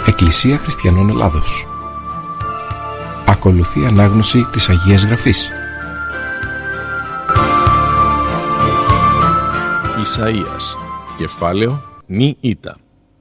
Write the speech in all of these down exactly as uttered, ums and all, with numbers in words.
Εκκλησία Χριστιανών Ελλάδος. Ακολουθεί ανάγνωση της Αγίας Γραφής. Ισαΐας, κεφάλαιο νη ήτα.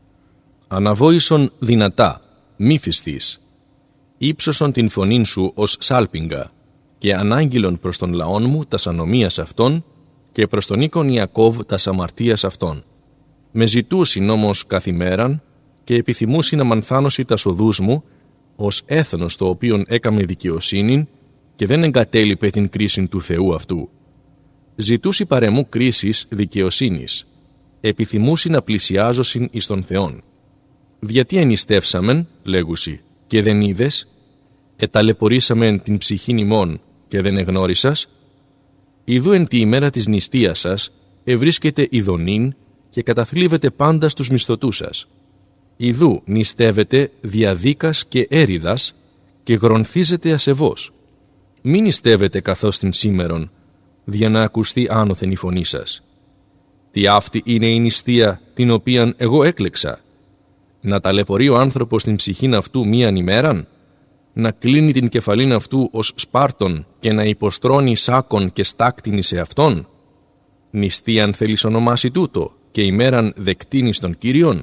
Αναβόησον δυνατά, μη φυσθείς. Ήψωσον την φωνήν σου ως σάλπιγγα, και ανάγγειλον προς τον λαόν μου τας ανομίας αυτών, και προς τον οίκον Ιακώβ τας αμαρτίας αυτών. Με ζητούσιν όμως καθημέραν, και επιθυμούσιν να μανθάνωση τας οδούς μου, ως έθνος το οποίον έκαμε δικαιοσύνην, και δεν εγκατέλειπε την κρίσιν του Θεού αυτού. Ζητούσι παρεμού κρίσης δικαιοσύνης, επιθυμούσι να πλησιάζωσιν εις τον Θεόν. Γιατί ενιστεύσαμεν, λέγουσι, και δεν είδες, εταλαιπωρήσαμεν την ψυχήν ημών, και δεν εγνώρισας. Ιδού εν τη ημέρα της νηστείας σας, ευρίσκεται ειδονήν, και καταθλίβετε πάντα στους μισθωτούς σας. Ιδού νηστεύετε διαδίκας και έριδας, και γρονθίζετε ασεβώς. Μην νηστεύετε καθώς την σήμερον, δια να ακουστεί άνωθεν η φωνή σας. Τι αυτή είναι η νηστεία την οποίαν εγώ έκλεξα? Να ταλαιπωρεί ο άνθρωπος την ψυχήν αυτού μίαν ημέραν, να κλείνει την κεφαλήν αυτού ως σπάρτον και να υποστρώνει σάκον και στάκτινη σε αυτόν? Νηστείαν θέλεις ονομάσει τούτο και ημέραν δεκτείνει στον Κύριον?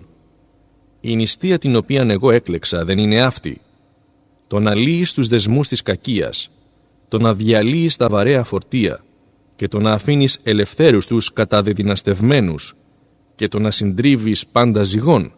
Η νηστεία την οποίαν εγώ έκλεξα δεν είναι αυτή. Το να λύεις τους δεσμούς της κακίας, το να διαλύεις τα βαρέα φορτία και το να αφήνεις ελευθέρους τους καταδεδυναστευμένους και το να συντρίβεις πάντα ζυγών.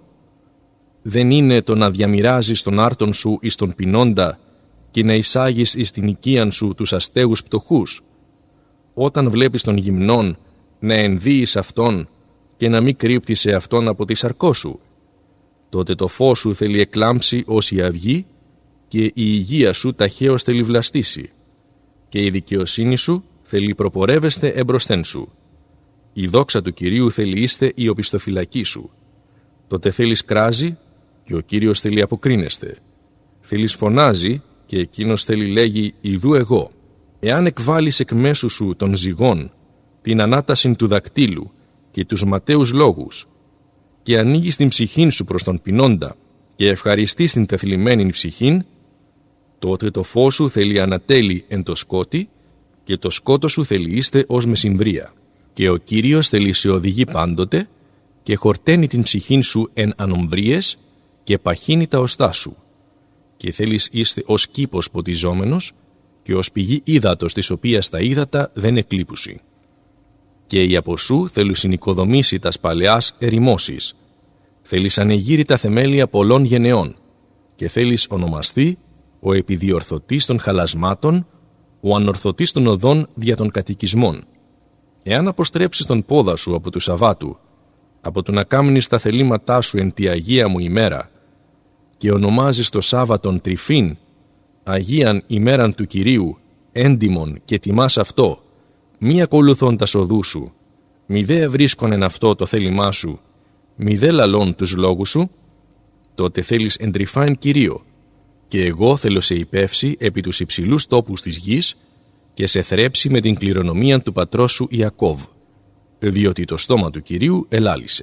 Δεν είναι το να διαμοιράζεις τον άρτον σου εις τον πεινώντα και να εισάγεις εις την οικίαν σου τους αστέγους πτωχούς. Όταν βλέπεις τον γυμνόν, να ενδύεις αυτόν και να μην κρύπτεις σε αυτόν από τη σαρκό σου. Τότε το φως σου θέλει εκλάμψει ως η αυγή και η υγεία σου ταχαίως θέλει βλαστήσει και η δικαιοσύνη σου θέλει προπορεύεστε εμπροσθέν σου. Η δόξα του Κυρίου θέλει είστε η οπισθοφυλακή σου. Τότε θέλεις κράζει και ο Κύριος θέλει αποκρίνεστε. Θέλεις φωνάζει και εκείνος θέλει λέγει ιδού εγώ. Εάν εκβάλεις εκ μέσου σου των ζυγών, την ανάταση του δακτύλου και τους ματαίους λόγους και ανοίγεις την ψυχήν σου προς τον πεινώντα και ευχαριστείς την τεθλιμμένη ψυχήν, τότε το φως σου θέλει ανατέλει εν το σκότι και το σκότο σου θέλει είστε ως μεσημβρία. Και ο Κύριος θέλει σε οδηγεί πάντοτε και χορταίνει την ψυχήν σου εν ανομβρίες και παχύνει τα οστά σου. Και θέλεις είστε ως κήπος ποτιζόμενος και ως πηγή ύδατος της οποίας τα ύδατα δεν εκλείπουσι. Και η από σου θέλουν συνοικοδομήσει τας παλαιάς ερημώσεις. Θέλεις ανεγείρει τα θεμέλια πολλών γενεών και θέλεις ονομαστεί ο επιδιορθωτής των χαλασμάτων, ο ανορθωτής των οδών δια των κατοικισμών. Εάν αποστρέψεις τον πόδα σου από του Σαββάτου, από το να κάμνεις τα θελήματά σου εν τη Αγία μου ημέρα, και ονομάζεις το Σάββατον τρυφήν, Αγίαν ημέραν του Κυρίου, έντιμον και τιμάς αυτό, μη ακολουθών τα οδού σου, μη δε ευρίσκον εν αυτό το θέλημά σου, μη δε λαλών τους λόγους σου, τότε θέλεις εντρυφάιν Κυρίο, και εγώ θέλω σε υπεύσει επί τους υψηλούς τόπους της γης και σε θρέψει με την κληρονομία του πατρός σου Ιακώβ, διότι το στόμα του Κυρίου ελάλησε.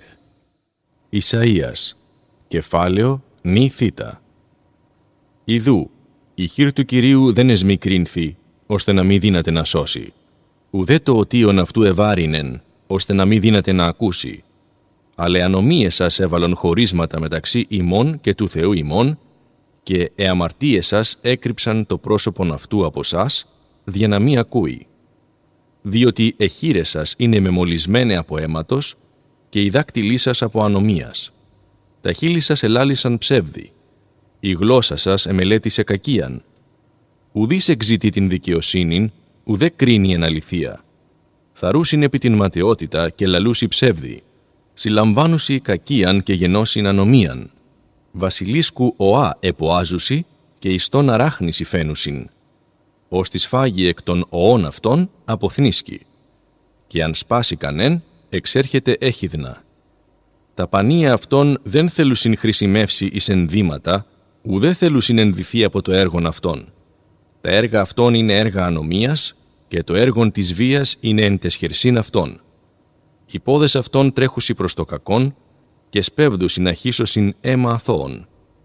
Ισαΐας, κεφάλαιο νη θήτα. Ιδού, η χείρ του Κυρίου δεν εσμικρύνθη, ώστε να μη δύναται να σώσει. Ουδέ το οτίον αυτού ευάρινεν, ώστε να μη δύναται να ακούσει. Αλλά ανομίες σας έβαλον χωρίσματα μεταξύ ημών και του Θεού ημών, και εαμαρτίες σας έκρυψαν το πρόσωπον αυτού από σας, δια να μη ακούει. Διότι εχείρες σας είναι μεμολισμένε από αίματος, και οι δάκτυλοί σας από ανομίας. Τα χείλη σας ελάλησαν ψεύδι, η γλώσσα σας εμελέτησε κακίαν. Ουδείς εξητεί την δικαιοσύνην, ουδέ κρίνει εν αληθεία. Θαρούσιν επί την ματαιότητα και λαλούσι ψεύδι. Συλλαμβάνουσι κακίαν και γενώσιν ανομίαν. Βασιλίσκου οά εποάζουσι και ιστόν αράχνηση φαίνουσιν. Ως τη σφάγει εκ των οών αυτών αποθνίσκει. Και αν σπάσει κανέν, εξέρχεται έχιδνα. Τα πανία αυτών δεν θέλουσιν χρησιμεύσει εις ενδύματα, ουδέ θέλουσιν ενδυθεί από το έργον αυτών. Τα έργα αυτών είναι έργα ανομίας και το έργον της βίας είναι εν τεσχερσίν αυτών. Οι πόδες αυτών τρέχουσι προς το κακόν και σπέβδουσιν αχύσωσιν αίμα αθώων.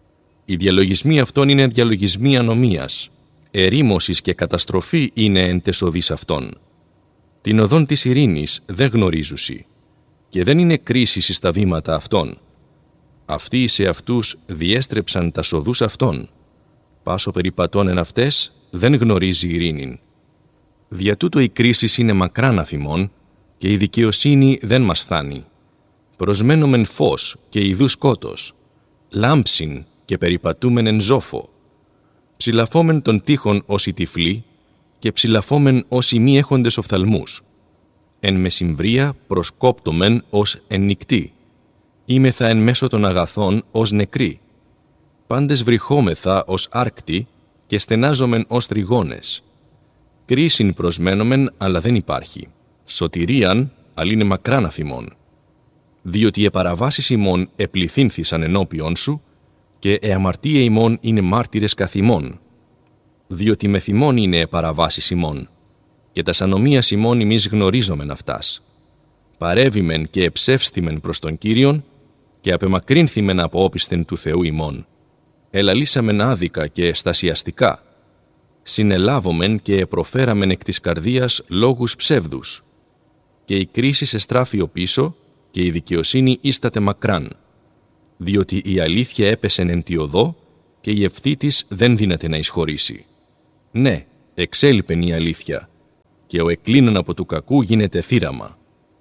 οι διαλογισμοί αυτών είναι διαλογισμοί ανομίας. Ερήμωσης και καταστροφή είναι εν τες οδείς αυτών. Την οδόν της ειρήνης δεν γνωρίζουσι και δεν είναι κρίσεις στα βήματα αυτών. Αυτοί σε αυτούς διέστρεψαν τα οδούς αυτών. Πάσο περιπατών εν αυτές δεν γνωρίζει ειρήνην. Δια τούτο η κρίση είναι μακράν αφημών και η δικαιοσύνη δεν μας φθάνει. Προσμένομεν φως και ιδού σκότος, λάμψιν και περιπατούμεν εν ζόφο. Ψηλαφόμεν των τείχων ως οι τυφλοί και ψηλαφόμεν ως οι μη έχοντες οφθαλμούς. Εν μεσημβρία προσκόπτομεν ως εν νυκτή. Είμεθα εν μέσω των αγαθών ως νεκροί. Πάντες βρυχόμεθα ως άρκτοι και στενάζομεν ως τριγώνες. Κρίσιν προσμένομεν, αλλά δεν υπάρχει. Σωτηρίαν, αλλά είναι μακράν αφημών. Διότι οι παραβάσεις ημών επληθύνθησαν ενώπιον σου και οι αμαρτία ημών είναι μάρτυρες καθ' ημών. Διότι με θυμών είναι παραβάσεις ημών και τας ανομίας ημών ημείς γνωρίζομεν αυτάς. Παρέβημεν και εψεύστημεν προς τον Κύριον και απεμακρύνθημεν από όπισθεν του Θεού ημών. Ελαλήσαμεν άδικα και εστασιαστικά. Συνελάβομεν και προφέραμεν εκ της καρδίας λόγους ψεύδους. Και η κρίση εστράφει πίσω και η δικαιοσύνη ίσταται μακράν. Διότι η αλήθεια έπεσεν εν τη οδό και η ευθύ της δεν δύναται να εισχωρήσει. Ναι, εξέλιπεν η αλήθεια και ο εκλίνων από του κακού γίνεται θύραμα.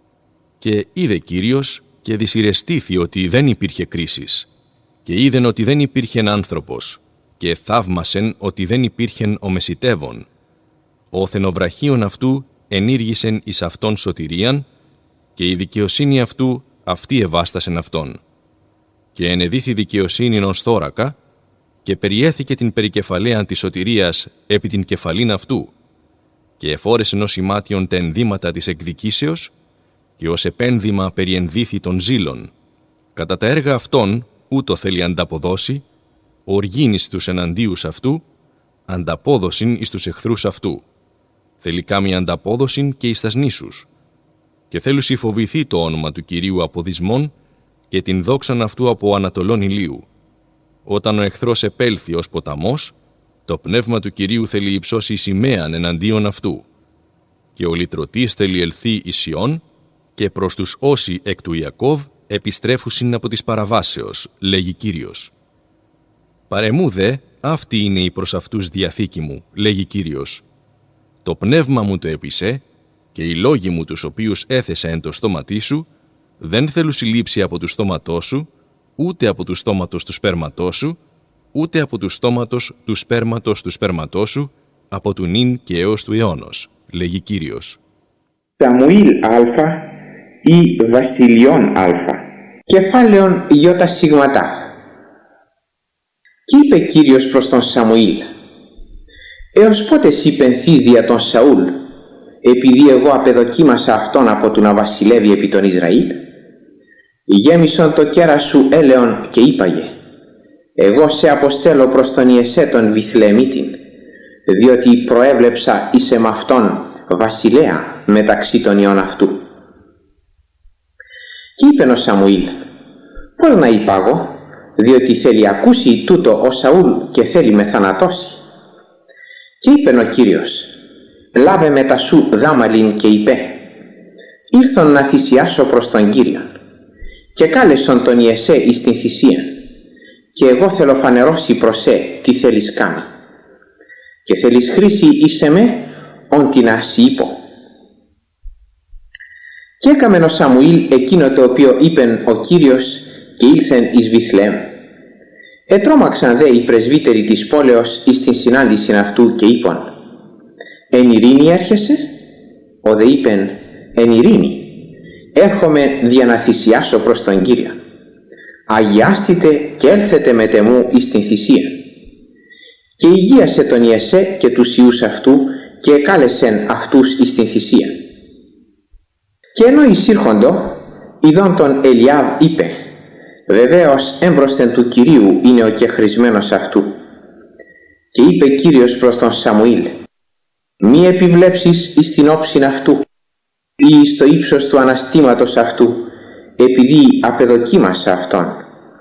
Και είδε Κύριος και δυσυρεστήθη ότι δεν υπήρχε κρίσης και είδεν ότι δεν υπήρχεν άνθρωπος και θαύμασεν ότι δεν υπήρχεν ο μεσητεύων. Ο θενοβραχίων αυτού ενήργησεν εις αυτόν σωτηρίαν και η δικαιοσύνη αυτού αυτή εβάστασεν αυτόν. Και ενεδίθη δικαιοσύνην ως θώρακα και περιέθηκε την περικεφαλαίαν της σωτηρίας επί την κεφαλήν αυτού και εφόρεσεν ως ημάτιον τα ενδύματα της εκδικήσεως και ως επένδυμα περιενδύθη των ζήλων. Κατά τα έργα αυτών ούτω θέλει ανταποδώσει, οργήν εις τους εναντίους αυτού, ανταπόδοσιν εις τους εχθρούς αυτού. Θέλει κάμει ανταπόδοσιν και εις τας νήσους. Και θέλουσι φοβηθεί το όνομα του Κυρίου από δυσμών και την δόξαν αυτού από ανατολών ηλίου. Όταν ο εχθρός επέλθει ως ποταμός, το πνεύμα του Κυρίου θέλει υψώσει σημαίαν εναντίον αυτού. Και ο λυτρωτής θέλει ελθεί εις Σιών και προς τους όσοι εκ του Ιακώβ επιστρέφουσιν από της παραβάσεως, λέγει Κύριος. Παρεμού δε, αυτή είναι η προς αυτούς διαθήκη μου, λέγει Κύριος. Το πνεύμα μου το έπεισε και οι λόγοι μου τους οποίους έθεσα εν το στόματί σου, δεν θέλουν συλλήψη από του στόματός σου, ούτε από του στόματος του σπέρματός σου, ούτε από του στόματος του σπέρματος του σπέρματός σου, από του νυν και έως του αιώνος, λέγει Κύριος. Σαμουήλ Α ή Βασιλειών Α, κεφάλαιον Ιώτα Σιγματά. Κι είπε Κύριος προς τον Σαμουήλ: έως πότε σοι πενθείς δια τον Σαούλ, επειδή εγώ απεδοκίμασα αυτόν από του να βασιλεύει επί τον Ισραήλ? Γέμισον το κέρα σου έλεον και είπαγε: εγώ σε αποστέλω προς τον Ιεσέ τον Βιθλεεμίτην, διότι προέβλεψα εις εμ' αυτόν βασιλέα μεταξύ των ιών αυτού. Κι είπεν ο Σαμουήλ: πώς να υπάγω, διότι θέλει ακούσει τούτο ο Σαούλ και θέλει με θανατώσει. Κι είπεν ο Κύριος: λάβε μετά σου δάμαλιν και είπε: ήρθον να θυσιάσω προς τον Κύριον. Και κάλεσον τον Ιεσέ εις την θυσία, και εγώ θέλω φανερώσει προς σε τι θέλεις κάνει. Και θέλεις χρήση εις εμέ, ον την ασύ είπω. Και έκαμεν ο Σαμουήλ εκείνο το οποίο είπεν ο Κύριος και ήλθεν εις Βιθλεέμ. Ετρώμαξαν δε οι πρεσβύτεροι της πόλεως εις την συνάντηση αυτού και είπαν: εν ειρήνη έρχεσαι? Ο δε είπεν: εν ειρήνη. Έρχομαι δια να θυσιάσω προς τον Κύριο. Αγιάστητε και έλθετε με τεμού εις την θυσία. Και υγείασε τον Ιεσέ και τους ιούς αυτού και εκάλεσεν αυτούς εις την θυσία. Και ενώ εισήρχοντο, ειδών τον Ελιάβ είπε: βεβαίως έμπροσθεν του Κυρίου είναι ο κεχρισμένος αυτού. Και είπε Κύριος προς τον Σαμουήλ: μη επιβλέψεις εις την όψιν αυτού ή εις το ύψος του αναστήματος αυτού, επειδή απεδοκίμασα αυτόν,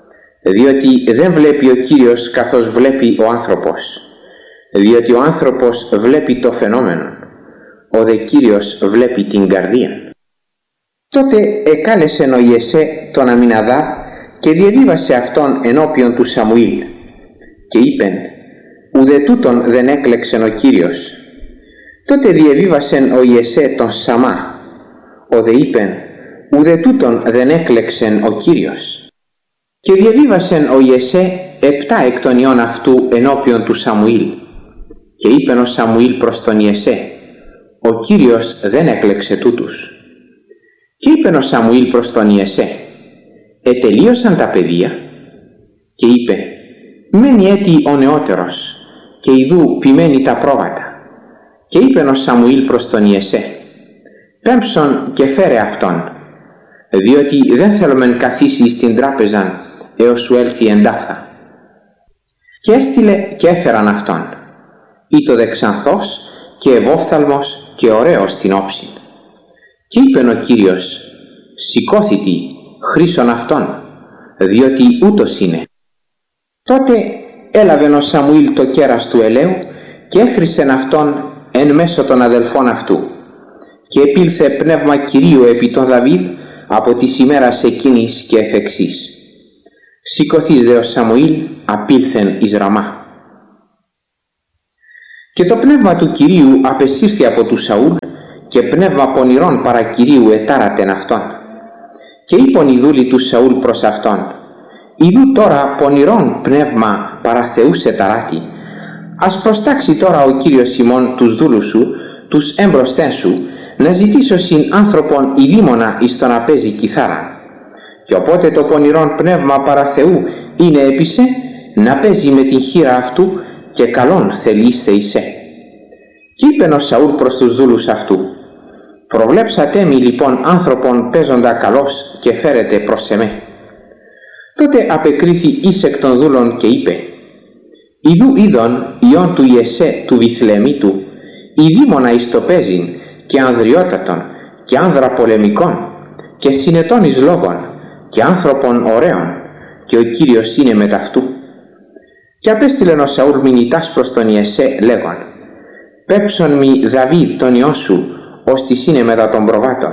διότι δεν βλέπει ο Κύριος καθώς βλέπει ο άνθρωπος, διότι ο άνθρωπος βλέπει το φαινόμενο, ο δε Κύριος βλέπει την καρδία. Τότε εκάλεσε ο Ιεσέ τον Αμιναδάβ και διαβίβασε αυτόν ενώπιον του Σαμουήλ και είπεν, ουδε τούτον δεν έκλεξεν ο Κύριος. Τότε διαβίβασεν ο Ιεσέ τον Σαμά, ο δε είπεν, ουδε τούτον δεν έκλεξεν ο Κύριος. Και διαβίβασεν ο Ιεσέ επτά εκ των ιών αυτού ενώπιον του Σαμουήλ. Και είπεν ο Σαμουήλ προς τον Ιεσέ, ο Κύριος δεν έκλεξε τούτους. Και είπεν ο Σαμουήλ προς τον Ιεσέ, ετελείωσαν τα παιδεία. Και είπε, μένει έτη ο νεότερος, και ιδού ποιμένει τα πρόβατα. Και είπεν ο Σαμουήλ προς τον Ιεσέ, πέμψον και φέρε αυτόν, διότι δεν θέλομεν καθίσει στην τράπεζα έως σου έλθει εντάφθα. Και έστειλε και έφεραν αυτόν, ήτο δεξανθός και ευόφθαλμος και ωραίος στην όψη. Και είπεν ο Κύριος, σηκώθητη, χρήσον αυτόν, διότι ούτως είναι. Τότε έλαβεν ο Σαμουήλ το κέρας του ελαίου και έφρυσεν αυτόν εν μέσω των αδελφών αυτού. Και επήλθε πνεύμα Κυρίου επί τον Δαβίδ από της ημέρας εκείνης και εφ' εξής. Σηκωθείς δε ο Σαμουήλ απήλθεν εις Ραμά. Και το πνεύμα του Κυρίου απεσύρθη από του Σαούλ και πνεύμα πονηρών παρά Κυρίου ετάρατεν αυτόν. Και είπον οι δούλοι του Σαούλ προς αυτόν, ιδού τώρα πονηρών πνεύμα παρά Θεού σε ταράτη. Ας προστάξει τώρα ο Κύριος ημών τους δούλους σου, τους έμπροσθεν σου, να ζητήσω συν άνθρωπον ηλίμωνα εις το να παίζει κιθάρα. Και οπότε το πονηρόν πνεύμα παρά Θεού είναι έπισε να παίζει με την χείρα αυτού και καλόν θελήστε εισέ. Και είπεν ο Σαούλ προς τους δούλους αυτού, προβλέψατε μη λοιπόν άνθρωπον παίζοντα καλός και φέρετε προς εμέ. Τότε απεκρίθη εις εκ των δούλων και είπε, ιδού είδον ιών του Ιεσέ του Βιθλεμίτου, ειδήμονα εις το παίζειν και ανδριότατον και άνδρα πολεμικών και συνετών εις λόγων και άνθρωπον ωραίων, και ο Κύριος είναι μετ' αυτού. Και απέστειλεν ο Σαούλ μηνυτάς προς τον Ιεσέ λέγον, πέψον μη Δαβίδ τον ιό σου, ως της είναι μετά των προβάτων.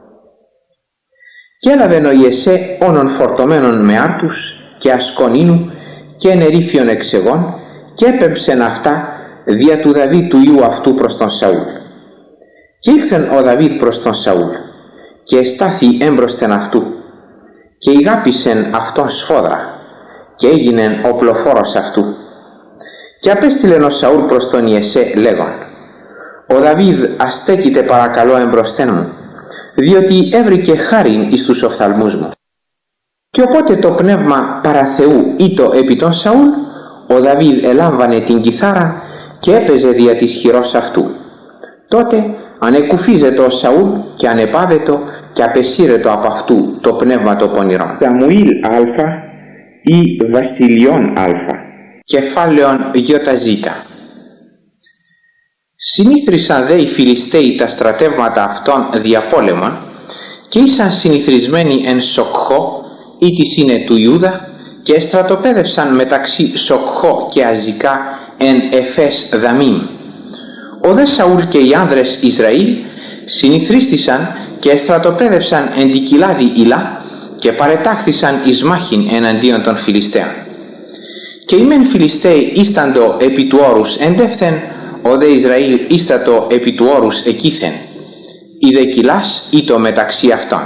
Και έλαβεν ο Ιεσέ όνων φορτωμένων με άρτους και ασκονίνου και ενερίφιον εξεγών και έπεμψεν αυτά δια του Δαβίδ του ιού αυτού προς τον Σαούλ. Και ήλθεν ο Δαβίδ προς τον Σαούλ και εστάθη έμπροσθεν αυτού και ηγάπησεν αυτόν σφόδρα και έγινεν οπλοφόρος αυτού. Και απέστειλεν ο Σαούλ προς τον Ιεσέ λέγον, ο Δαβίδ αστέκειται παρακαλώ εμπροσθέν μου, διότι έβρικε χάριν εις τους οφθαλμούς μου. Και οπότε το πνεύμα παρά Θεού ήτο επί τον Σαούλ, ο Δαβίδ ελάμβανε την κιθάρα και έπαιζε δια της χειρός αυτού. Τότε ανεκουφίζεται ο Σαούλ και ανεπάβετο και απεσύρετο από αυτού το πνεύμα το πονηρό. Σαμουήλ Α ή Βασιλιών Α. Κεφάλαιον Ιωταζήτα. Συνήθρισαν δε οι Φιλιστέοι τα στρατεύματα αυτών διαπόλεμων και ήσαν συνηθρισμένοι εν Σοκχώ ή της είναι του Ιούδα και στρατοπέδευσαν μεταξύ Σοκχώ και Αζικά εν Εφές Δαμίμ. Ο δε Σαούλ και οι άνδρες Ισραήλ συνηθρίστησαν και στρατοπέδευσαν εν τη κοιλάδη Ηλά και παρετάχθησαν εις μάχην εναντίον των Φιλιστέων. Και οι μεν Φιλιστέοι ίσταντο επί του όρους εντεύθεν, ο δε Ισραήλ ίστατο επί του όρους εκείθεν, η δε κοιλάς ήτο μεταξύ αυτών.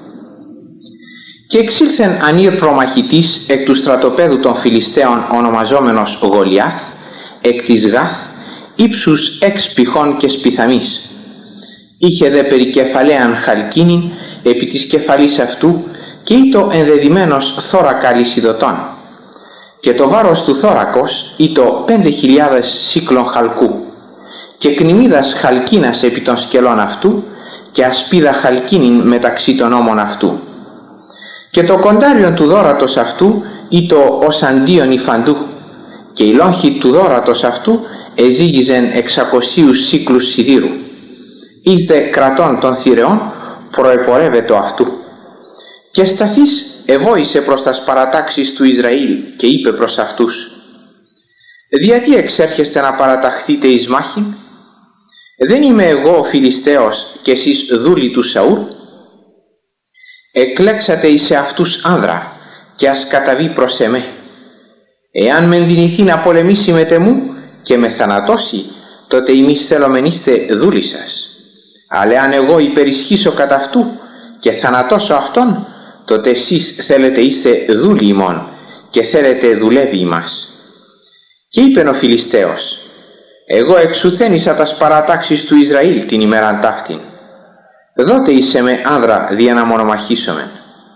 Και εξήλθεν ανήρ προμαχητής εκ του στρατοπέδου των Φιλιστέων ονομαζόμενος Γολιάθ, εκ της Γάθ, ύψους έξ πηχών και σπιθαμής. Είχε δε περικεφαλαίαν χαλκίνην επί της κεφαλής αυτού και ήτο ενδεδημένος θώρακα λυσιδωτών. Και το βάρος του θώρακος ήτο πέντε χιλιάδες σύκλων χαλκού και κνημίδας χαλκίνας επί των σκελών αυτού και ασπίδα χαλκίνην μεταξύ των ώμων αυτού. Και το κοντάριον του δώρατος αυτού ήτο ως αντίον υφαντού και η λόγχη του δώρατος αυτού εζήγιζεν εξακοσίους σύκλους σιδήρου. Εις δε κρατών των θηρεών προεπορεύετο αυτού. Και σταθείς εβόησε προς τας παρατάξεις του Ισραήλ και είπε προς αυτούς: «Γιατί εξέρχεστε να παραταχθείτε εις μάχην? Δεν είμαι εγώ ο Φιλιστέος και εσείς δούλοι του Σαούλ? Εκλέξατε εις αυτούς άνδρα και ας καταβεί προς εμέ. Εάν με ενδυνηθεί να πολεμήσει με τεμού και με θανατώσει, τότε εμείς θέλομεν είστε δούλοι σας. Αλλά αν εγώ υπερισχύσω κατά αυτού και θανατώσω αυτόν, τότε εσείς θέλετε είστε δούλοι ημών και θέλετε δουλεύει ημάς». Και είπεν ο Φιλιστέος: «Εγώ εξουθένησα τας παρατάξεις του Ισραήλ την ημέραν ταύτην. Δότε είσαι με άνδρα δια να μονομαχήσομεν».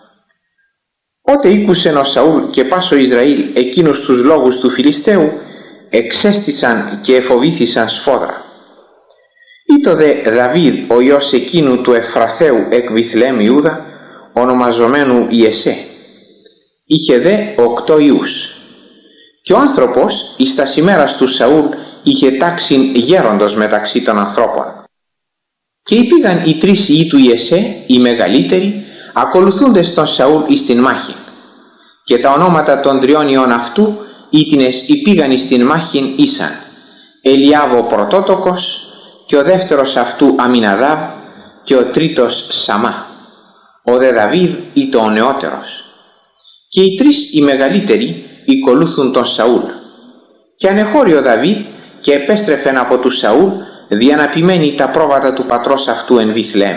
Ότε ήκουσεν ο Σαούλ και πάσο Ισραήλ εκείνους τους λόγους του Φιλιστέου, εξέστησαν και εφοβήθησαν σφόδρα. Ήτο δε Δαβίδ ο ιός εκείνου του Εφραθαίου εκ Βιθλεέμ Ιούδα, ονομαζομένου Ιεσέ. Είχε δε οκτώ ιούς. Και ο άνθρωπος εις τας ημέρας του Σαούλ είχε τάξιν γέροντος μεταξύ των ανθρώπων. Και υπήγαν οι τρεις ιοί του Ιεσέ, οι μεγαλύτεροι, ακολουθούντες τον Σαούλ εις την μάχην. Και τα ονόματα των τριών ιών αυτού, ήτινες υπήγαν εις την μάχην ήσαν Ελιάβ ο πρωτότοκος, και ο δεύτερος αυτού Αμιναδάβ, και ο τρίτος Σαμά. Ο δε Δαβίδ ήτο ο νεότερος. Και οι τρεις οι μεγαλύτεροι ακολούθουν τον Σαούλ. Και ανεχώρη ο Δαβίδ και επέστρεφεν από του Σαούλ δια να επιμένει τα πρόβατα του πατρός αυτού εν Βιθλεέμ.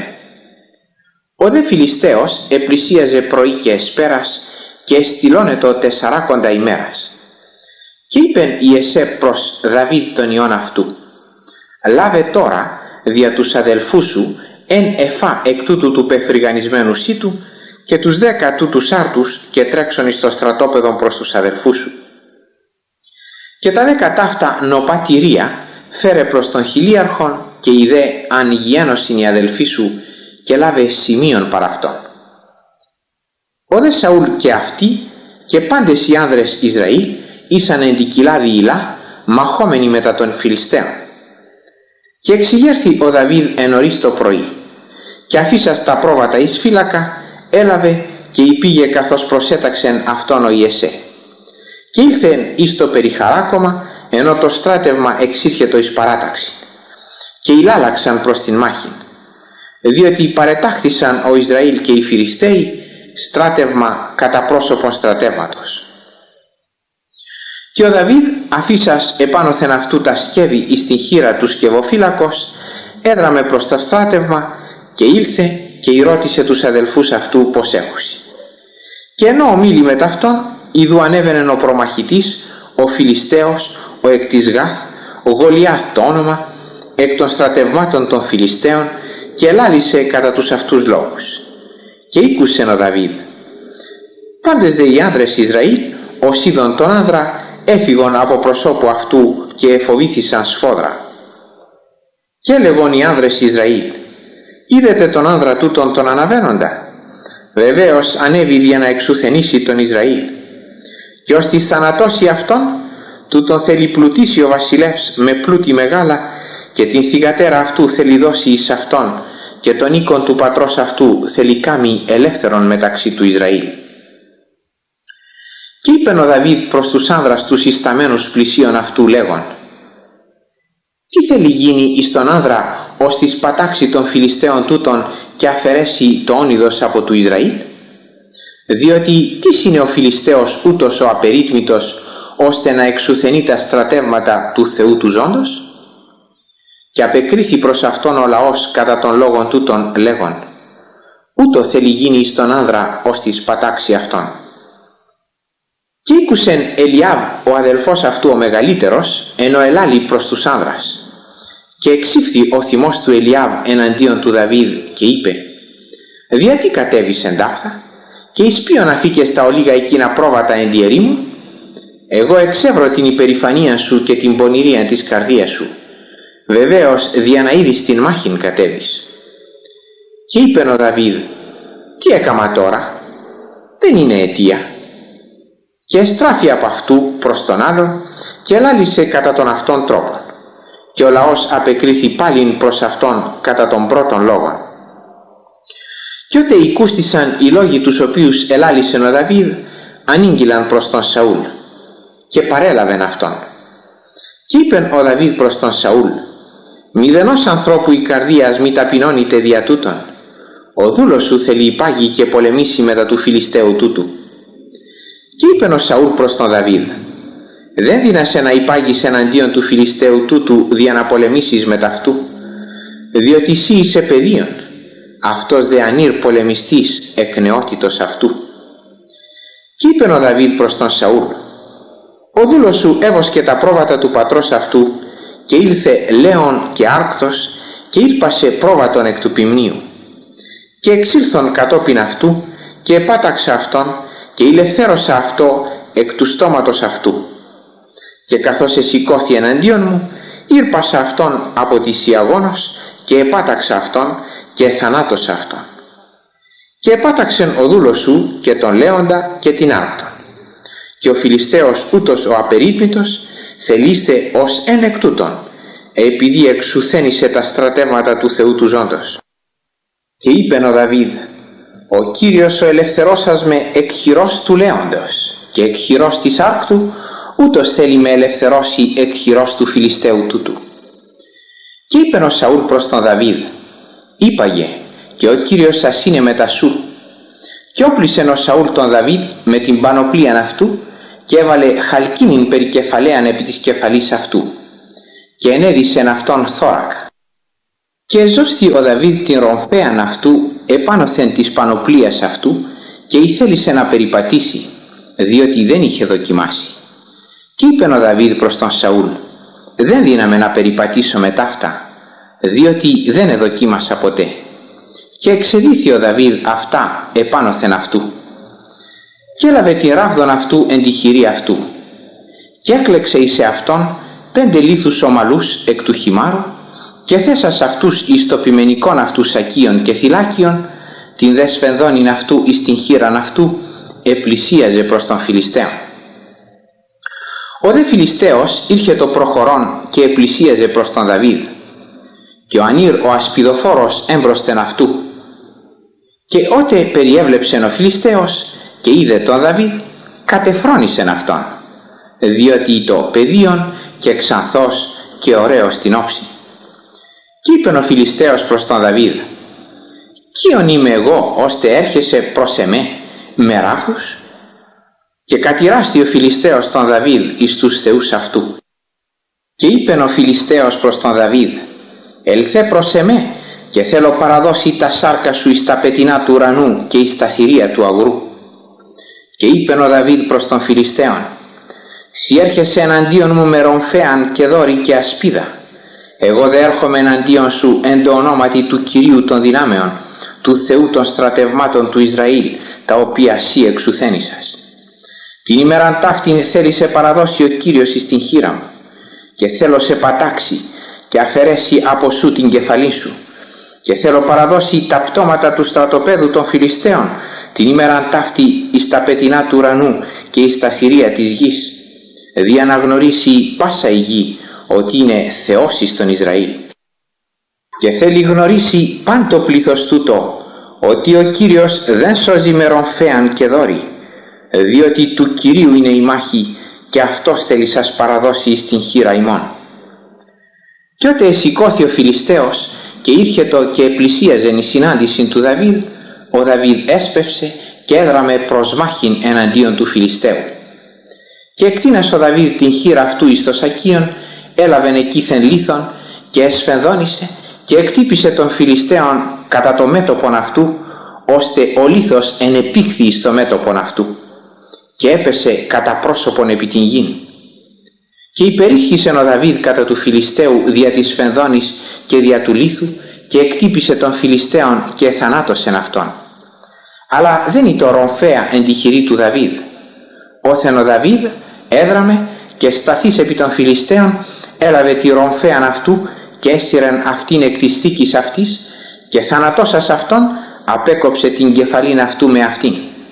Ο δε Φιλιστέος επλησίαζε πρωί και εσπέρας και εστιλώνετο τεσσαράκοντα ημέρας. Και είπεν Ιεσέ προς Δαβίδ τον ιόν αυτού: «Λάβε τώρα δια τους αδελφούς σου εν εφά εκ τούτου του πεφρυγανισμένου σίτου και τους δέκα τούτους άρτους και τρέξον εις το στρατόπεδο προς τους αδελφούς σου. Και τα δέκα ταύτα νοπατηρία φέρε προς τον χιλίαρχον και ειδέ αν γιένωσιν οι αδελφοί σου και λάβε σημείων παρά αυτόν». Ο δε Σαούλ και αυτοί και πάντες οι άνδρες Ισραήλ ήσαν εν την κοιλάδη Ηλά μαχόμενοι μετά των Φιλιστέων. Και εξηγέρθη ο Δαβίδ εν νωρίς το πρωί και αφήσας τα πρόβατα εις φύλακα έλαβε και υπήγε καθώς προσέταξεν αυτόν ο Ιεσέ. Και ήλθεν εις το περιχαράκωμα ενώ το στράτευμα εξήρχετο εις παράταξη και ηλάλαξαν προς την μάχη, διότι παρετάχθησαν ο Ισραήλ και οι Φιλιστέοι στράτευμα κατά πρόσωπον στρατεύματος. Και ο Δαβίδ αφήσας επάνωθεν αυτού τα σκεύη εις την χείρα του σκευοφύλακος έδραμε προς τα στράτευμα και ήλθε και ρώτησε τους αδελφούς αυτού πως έχουσι. Και ενώ ομίλη με ταυτόν, ιδού ανέβαινε ο προμαχητής, ο Φιλιστέος, ο εκ της Γάθ, ο Γολιάθ το όνομα, εκ των στρατευμάτων των Φιλιστέων, και ελάλησε κατά τους αυτούς λόγους. Και ήκουσεν ο Δαβίδ. Πάντες δε οι άνδρες Ισραήλ, ως είδον τον άνδρα, έφυγον από προσώπου αυτού και εφοβήθησαν σφόδρα. Και έλεγον οι άνδρες Ισραήλ: «Είδετε τον άνδρα τούτον τον αναβαίνοντα? Βεβαίως ανέβη για να εξουθενήσει τον Ισραήλ. Και ως της θανατώσει αυτόν, τούτον θέλει πλουτίσει ο βασιλεύς με πλούτη μεγάλα και την θυγατέρα αυτού θέλει δώσει εις αυτόν και τον οίκον του πατρός αυτού θέλει κάμει ελεύθερον μεταξύ του Ισραήλ». Και είπεν ο Δαβίδ προς τους άνδρας τους ισταμένους πλησίον αυτού λέγον: «Τι θέλει γίνει εις τον άνδρα ως της πατάξει των Φιλιστέων τούτων και αφαιρέσει το όνειδος από του Ισραήλ? Διότι τι είναι ο Φιλιστέος ούτως ο απερίτμητος ώστε να εξουθενεί τα στρατεύματα του Θεού του ζώντος?» Και απεκρίθη προς αυτόν ο λαός κατά των λόγων τούτων λέγον: «Ούτω θέλει γίνει εις τον άνδρα ως της πατάξει αυτόν». Και ήκουσεν Ελιάβ ο αδελφός αυτού ο μεγαλύτερος ενώ ελάλη προς τους άνδρας. Και εξήφθη ο θυμός του Ελιάβ εναντίον του Δαβίδ και είπε: «Διατί κατέβησεν ταύτα και εις ποιον αφήκες τα ολίγα εκείνα πρόβατα εν τη ερήμου? Εγώ εξεύρω την υπερηφανία σου και την πονηρία της καρδίας σου. Βεβαίως δια να είδεις την μάχην κατέβεις». Και είπεν ο Δαβίδ: «Τι έκαμα τώρα? Δεν είναι αιτία». Και εστράφη από αυτού προς τον άλλον και ελάλησε κατά τον αυτόν τρόπον. Και ο λαός απεκρίθη πάλιν προς αυτόν κατά των πρώτων λόγων. Κι ότε οικούστησαν οι λόγοι τους οποίους ελάλησεν ο Δαβίδ, ανήγγυλαν προς τον Σαούλ και παρέλαβεν αυτόν. Κι είπεν ο Δαβίδ προς τον Σαούλ: «Μηδενός ανθρώπου η καρδίας μη ταπεινώνεται δια τούτων. Ο δούλος σου θέλει υπάγει και πολεμήσει μετά του Φιλιστέου τούτου». Κι είπεν ο Σαούλ προς τον Δαβίδ: «Δεν δύνασαι να υπάγεις εναντίον του Φιλιστέου τούτου δια να πολεμήσεις μετά αυτού, διότι εσύ είσαι παιδίον, αυτός δε ανήρ πολεμιστής εκ νεότητος αυτού». Κι είπεν ο Δαβίδ προς τον Σαούλ: «Ο δούλος σου έβοσκε τα πρόβατα του πατρός αυτού και ήλθε λέον και άρκτος και ήρπασε πρόβατον εκ του ποιμνίου. Και εξήλθον κατόπιν αυτού και επάταξα αυτόν και ηλευθέρωσα αυτό εκ του στόματος αυτού. Και καθώς εσηκώθη εναντίον μου, ήρπασα αυτόν από τη Ιαγώνος και επάταξα αυτόν και θανάτωσα αυτόν. Και επάταξεν ο δούλος σου και τον λέοντα και την άρκτον. Και ο Φιλιστέος ούτως ο απερίπνητος θελήστε ως εν εκ τούτων, επειδή εξουθένησε τα στρατεύματα του Θεού του ζώντος. Και είπεν ο Δαβίδ: «Ο Κύριος ο ελευθερώσας με εκ χειρός του λέοντος και εκ χειρός της άρκτου, ούτως θέλει με ελευθερώσει εκ χειρός του Φιλιστέου τούτου». Και είπεν ο Σαούλ προς τον Δαβίδ: «Είπαγε, και ο Κύριος σας είναι μετά σου». Και όπλησεν ο Σαούλ τον Δαβίδ με την πανοπλίαν αυτού και έβαλε χαλκίνην περικεφαλαίαν επί της κεφαλής αυτού και ενέδυσεν αυτόν θώρακα. Και ζώστη ο Δαβίδ την ρομφέαν αυτού επάνωθεν της πανοπλίας αυτού και ήθελησε να περιπατήσει, διότι δεν είχε δοκιμάσει. Και είπεν ο Δαβίδ προς τον Σαούλ: «Δεν δύναμε να περιπατήσω με ταύτα, διότι δεν εδοκίμασα ποτέ». Και εξεδίθη ο Δαβίδ αυτά επάνωθεν αυτού. Και έλαβε την ράβδον αυτού εν τη χειρή αυτού και έκλεξε εις αυτόν πέντε λίθους ομαλούς εκ του χυμάρου και θέσας αυτούς εις το ποιμενικόν αυτού σακίων και θυλάκιον, την δε σφενδόνην αυτού εις την χείραν αυτού, επλησίαζε προς τον Φιλιστέο. Ο δε Φιλιστέος ήρχε το προχωρών και επλησίαζε προς τον Δαβίδ, και ο Ανήρ ο ασπιδοφόρος έμπροσθεν αυτού. Και ότε περιέβλεψεν ο Φιλιστέος και είδε τον Δαβίδ, κατεφρόνησεν αυτόν, διότι το παιδίον και ξανθός και ωραίος στην όψη. Κι είπεν ο Φιλιστέος προς τον Δαβίδ: «Ποιον είμαι εγώ ώστε έρχεσαι προς εμέ με ράβδους?» Και κατηράστη ο Φιλιστέος τον Δαβίδ εις τους θεούς αυτού. Και είπεν ο Φιλιστέος προς τον Δαβίδ: «Ελθέ προς εμέ και θέλω παραδώσει τα σάρκα σου εις τα πετεινά του ουρανού και εις τα θηρία του αγρού». Και είπεν ο Δαβίδ προς τον Φιλιστέον: «Σι έρχεσαι εναντίον μου με ρομφέαν και δόρη και ασπίδα. Εγώ δε έρχομαι εναντίον σου εν το ονόματι του Κυρίου των δυνάμεων, του Θεού των στρατευμάτων του Ισραήλ, τα οποία σι εξουθένησας. Την ημέραν ταύτην θέλησε παραδώσει ο Κύριος εις την χείρα μου, και θέλω σε πατάξει και αφαιρέσει από σου την κεφαλή σου, και θέλω παραδώσει τα πτώματα του στρατοπέδου των Φιλιστέων την ημέραν ταύτη εις τα πετεινά του ουρανού και εις τα θηρία της γης, δια να γνωρίσει πάσα η γη ότι είναι Θεός εις τον Ισραήλ. Και θέλει γνωρίσει παν το πλήθος τούτο ότι ο Κύριος δεν σώζει με ρομφέαν και δόρη, διότι του Κυρίου είναι η μάχη και αυτός θέλει σας παραδώσει εις την χείρα ημών». Κι ότε εσηκώθη ο Φιλιστέος και ήρχετο και πλησίαζεν η συνάντηση του Δαβίδ, ο Δαβίδ έσπευσε και έδραμε προς μάχην εναντίον του Φιλιστέου. Και εκτείνας ο Δαβίδ την χείρα αυτού εις το σακίον, έλαβεν εκείθεν λίθον και εσφενδόνησε και εκτύπησε τον Φιλιστέον κατά το μέτωπον αυτού, ώστε ο λίθος ενεπήχθη εις το μέτωπον αυτού και έπεσε κατά πρόσωπον επί την γην. Και υπερίσχυσεν ο Δαβίδ κατά του Φιλιστέου δια της σφενδόνης και δια του λίθου και εκτύπησε τον Φιλιστέον και θανάτωσεν αυτόν. Αλλά δεν ήτο ρομφαία εν τη χειρή του Δαβίδ. Όθεν ο Δαβίδ έδραμε και σταθείς επί των Φιλιστέων έλαβε τη ρομφαίαν αυτού και έσυρεν αυτήν εκ της θήκης αυτής και θανατώσας αυτόν απέκοψε την κεφαλήν αυτού με αυτήν.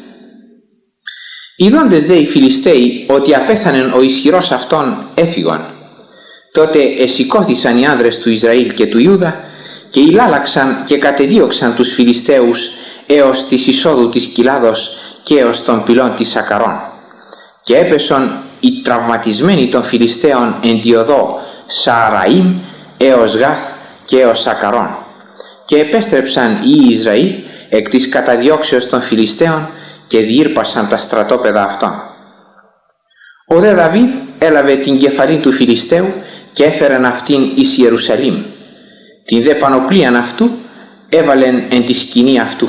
Ιδώντες δε οι Φιλιστέοι ότι απέθανεν ο ισχυρός αυτόν έφυγον, τότε εσηκώθησαν οι άνδρες του Ισραήλ και του Ιούδα και ηλάλαξαν και κατεδίωξαν τους Φιλιστέους έως της εισόδου της κοιλάδος και έως των πυλών της Σακαρών. Και έπεσον οι τραυματισμένοι των Φιλιστέων εν τη οδό Σααραήμ έως Γάθ και έως Σακαρών. Και επέστρεψαν οι Ισραήλ εκ της καταδιώξεως των Φιλιστέων και διήρπασαν τα στρατόπεδα αυτών. Ο δε Δαβίδ έλαβε την κεφαλή του Φιλιστέου και έφερεν αυτήν εις Ιερουσαλήμ. Την δε πανοπλίαν αυτού έβαλεν εν τη σκηνή αυτού.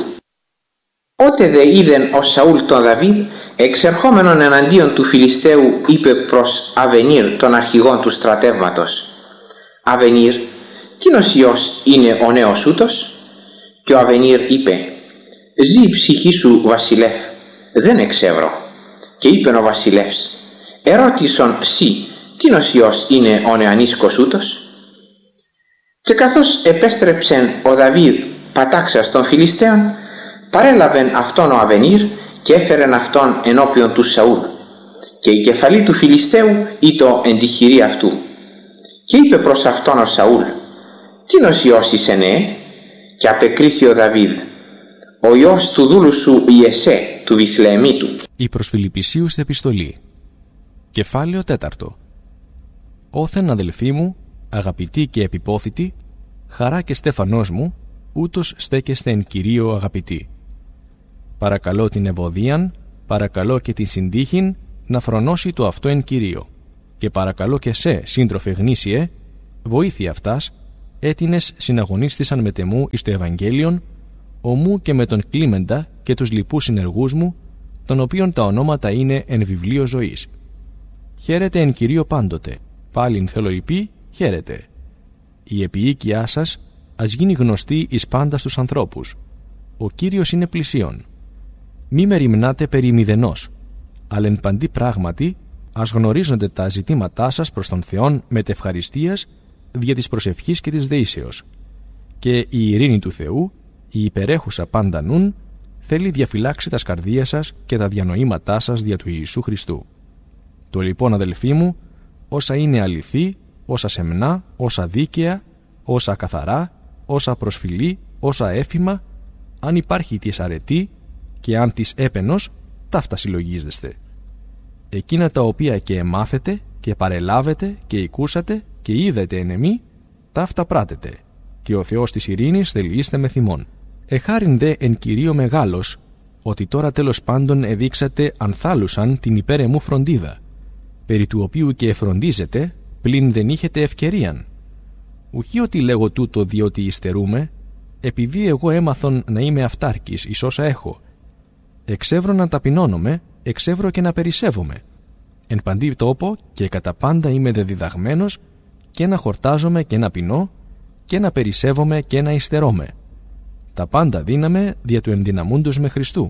Ότε δε είδεν ο Σαούλ τον Δαβίδ εξερχόμενον εναντίον του Φιλιστέου, είπε προς Αβενίρ τον αρχηγόν του στρατεύματος: «Αβενίρ, τίνος ιός είναι ο νέος ούτος?» Και ο Αβενίρ είπε: «Ζή η ψυχή σου, βασιλεύ, δεν εξεύρω». Και είπε ο βασιλεύς: «Ερώτησον σύ, τίνος ιός είναι ο νεανίσκος ούτος?» Και καθώς επέστρεψεν ο Δαβίδ πατάξας των Φιλιστέων, παρέλαβεν αυτόν ο Αβενίρ και έφερεν αυτόν ενώπιον του Σαούλ, και η κεφαλή του Φιλιστέου ήτο εν τη χειρή αυτού. Και είπε προς αυτόν ο Σαούλ: «Τίνος ιός είσαι, νέε?» Και απεκρίθη ο Δαβίδ: «Ο ιός του δούλου σου Ιεσέ του Βιθλεεμίτου». Η προς Φιλιππισίους επιστολή. Κεφάλαιο τέταρτο. Όθεν αδελφοί μου, αγαπητοί και επιπόθητοι, χαρά και στέφανός μου, ούτως στέκεστε εν Κυρίω αγαπητοί. Παρακαλώ την Ευωδίαν, παρακαλώ και την Συντύχην να φρονώσει το αυτό εν Κυρίω. Και παρακαλώ και σε, σύντροφε γνήσιε, βοήθεια αυτάς, έτινες συναγωνίστησαν με τεμού εις το Ευαγγέλιον, ομού και με τον Κλίμεντα και τους λοιπούς συνεργούς μου, των οποίων τα ονόματα είναι εν βιβλίο ζωής. Χαίρετε εν Κυρίω πάντοτε, πάλιν θέλω υπή, χαίρετε. Η επιοίκειά σας ας γίνει γνωστή εις πάντα στους ανθρώπους. Ο Κύριος είναι πλησίον. Μη μεριμνάτε περί μηδενός, αλλά εν παντή πράγματι ας γνωρίζονται τα ζητήματά σας προς τον Θεόν μετευχαριστίας δια της προσευχής και της δεήσεως. Και η ειρήνη του Θεού, η υπερέχουσα πάντα νουν, θέλει διαφυλάξει τα σκαρδία σας και τα διανοήματά σας δια του Ιησού Χριστού. Το λοιπόν, αδελφοί μου, όσα είναι αληθή, όσα σεμνά, όσα δίκαια, όσα καθαρά, όσα προσφυλή, όσα έφημα, αν υπάρχει της αρετή και αν της έπαινος, ταύτα συλλογίζεστε. Εκείνα τα οποία και εμάθετε και παρελάβετε και οικούσατε και είδετε εν εμή, ταύτα πράτετε, και ο Θεός της ειρήνης θελείστε με θυμών. Εχάριν δε εν Κυρίω μεγάλος, ότι τώρα τέλος πάντων εδείξατε ανθάλουσαν την υπέρ εμού φροντίδα, περί του οποίου και εφροντίζετε, πλην δεν είχετε ευκαιρίαν. Ουχή ότι λέγω τούτο διότι υστερούμε, επειδή εγώ έμαθον να είμαι αυτάρκης εις όσα έχω. Εξεύρω να ταπεινώνομαι, εξεύρω και να περισσεύομαι. Εν παντή τόπο και κατά πάντα είμαι δεδιδαγμένος και να χορτάζομαι και να πεινώ και να περισσεύομαι και να υστερώμαι. Τα πάντα δύναμε δια του ενδυναμούντος με Χριστού.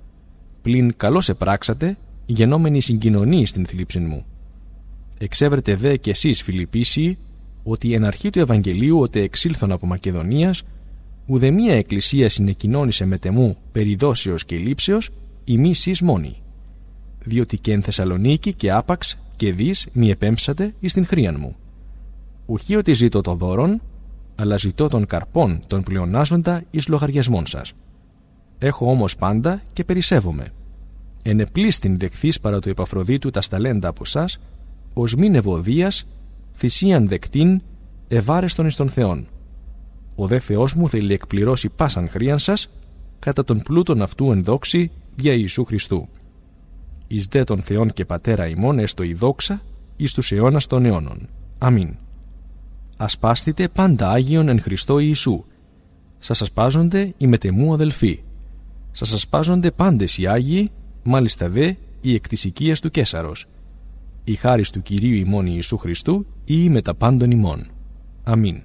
Πλην καλώς επράξατε, γενόμενοι συγκοινωνοί στην θλίψην μου. Εξεύρετε δε κι εσείς, Φιλιππίσιοι, ότι εν αρχή του Ευαγγελίου οτε εξήλθον από Μακεδονίας, ουδεμία εκκλησία συνεκοινώνησε με τεμού περί δόσεως και λήψεως, ημείς εις μόνοι. Διότι και εν Θεσσαλονίκη και άπαξ και δις μη επέμψατε εις την χρίαν μου. Ουχή ότι ζητώ το δώρον, αλλά ζητώ των καρπών των πλεονάζοντα εις λογαριασμών σας. Έχω όμως πάντα και περισσεύομαι. Εν επλήστην δεχθείς παρά του Επαφροδίτου τα σταλέντα από σας, ως μην ευωδίας, θυσίαν δεκτήν, ευάρεστον εις τον Θεόν. Ο δε Θεός μου θέλει εκπληρώσει πάσαν χρίαν σας, κατά τον πλούτον αυτού εν δόξη δια Ιησού Χριστού. Εις δε τον Θεόν και Πατέρα ημών έστω η δόξα, εις τους αιώνας των αιώνων. Αμήν. Ασπάστητε πάντα Άγιον εν Χριστώ Ιησού. Σας ασπάζονται οι μετεμού αδελφοί. Σας ασπάζονται πάντες οι Άγιοι, μάλιστα δε οι εκ της οικίας του Καίσαρος. Η χάρις του Κυρίου ημών Ιησού Χριστού ή με τα πάντων ημών. Αμήν.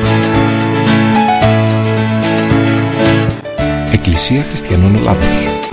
Εκκλησία Χριστιανών Ελλάδος.